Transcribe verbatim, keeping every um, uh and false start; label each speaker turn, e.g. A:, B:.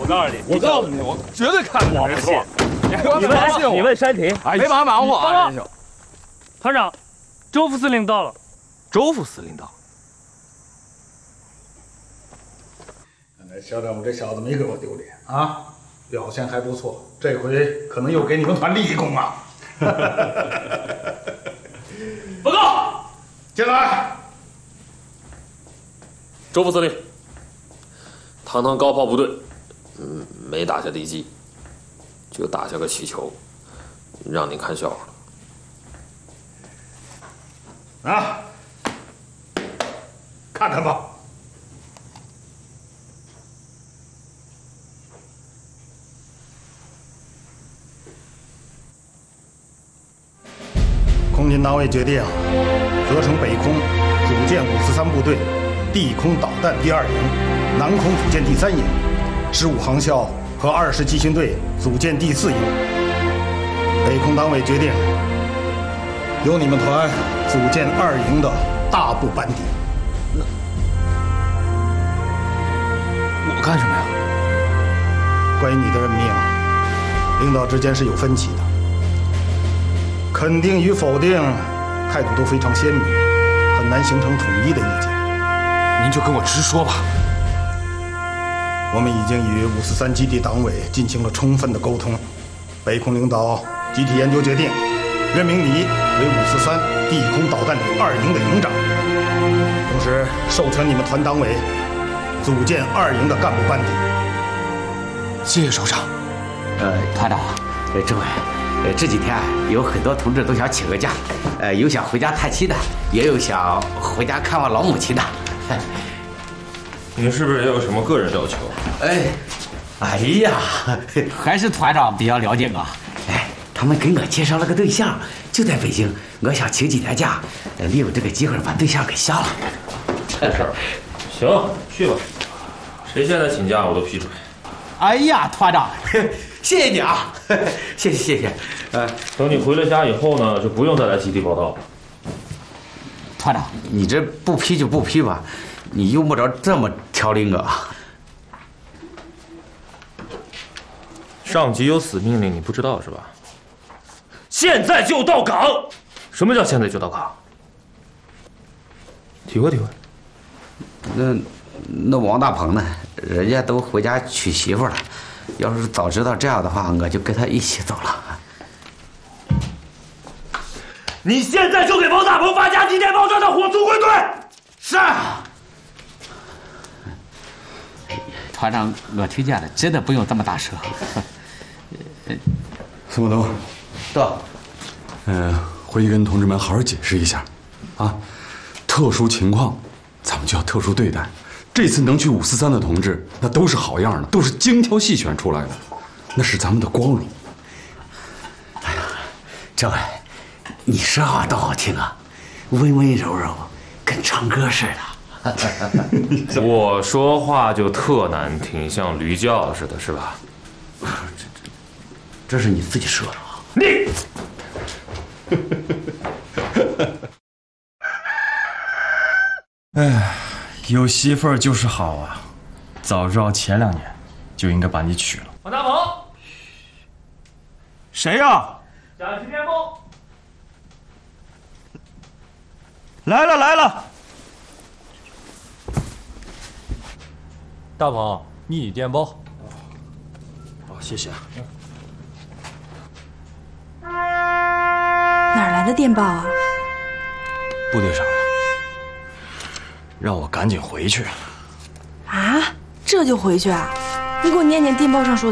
A: 我告诉你，
B: 我告诉你，我绝对看不过去。
A: 你问你问山婷，
B: 没忙忙活啊！
A: 团长，周副司令到了。
B: 周副司令到。
C: 小张，我这小子没给我丢脸啊，表现还不错，这回可能又给你们团立功啊！
A: 报告，
C: 进来。
D: 周副司令，堂堂高炮部队，嗯，没打下敌机，就打下个气球，让您看笑话
C: 了。啊，看看吧。空军党委决定，合成北空，组建五四三部队，地空导弹第二营，南空组建第三营，十五航校和二十机巡队组建第四营。北空党委决定，由你们团组建二营的大部班底。
B: 那我干什么呀？
C: 关于你的任命，领导之间是有分歧的。肯定与否定态度都非常鲜明，很难形成统一的意见。
B: 您就跟我直说吧。
C: 我们已经与五四三基地党委进行了充分的沟通，北空领导集体研究决定，任命你为五四三地空导弹旅二营的营长，同时授权你们团党委组建二营的干部班底。
B: 谢谢首长。
E: 呃，团长，呃，政委。呃，这几天啊，有很多同志都想请个假，呃，有想回家探亲的，也有想回家看望老母亲的。
D: 您是不是也有什么个人要求？
E: 哎，哎呀，还是团长比较了解我。哎，他们给我介绍了个对象，就在北京，我想请几天假，呃，利用这个机会把对象给下了。
D: 这事儿，行，去吧。谁现在请假我都批准。
E: 哎呀，团长，谢谢你啊，谢谢谢谢。呃，
D: 等你回了家以后呢，就不用再来基地报道了。
E: 团长，你这不批就不批吧，你用不着这么挑理我。
D: 上级有死命令，你不知道是吧？现在就到岗。什么叫现在就到岗？体会体会。
E: 那那王大鹏呢？人家都回家娶媳妇了。要是早知道这样的话，我就跟他一起走了。
D: 你现在就给王大鹏发家地电报，让他火速归队。
E: 是。团长，我听见了，真的不用这么大声。
F: 司马东，
E: 到。
F: 嗯、呃，回去跟同志们好好解释一下，啊，特殊情况，咱们就要特殊对待。这次能去五四三的同志，那都是好样的，都是精挑细选出来的，那是咱们的光荣。
E: 哎呀，政委，你说话多好听啊，温温柔柔，跟唱歌似
D: 的。我说话就特难听，像驴叫似的，是吧？
E: 这这，这是你自己说的啊。
D: 你。
G: 哎。有媳妇儿就是好啊，早知道前两年就应该把你娶了。
A: 王大鹏，
G: 谁呀？
A: 蒋西边锋，
G: 来了来了。
A: 大鹏，你电报。
G: 好，谢谢。
H: 哪儿来的电报啊？
G: 部队上的。让我赶紧回去。
H: 啊，这就回去啊？你给我念念电报上说的。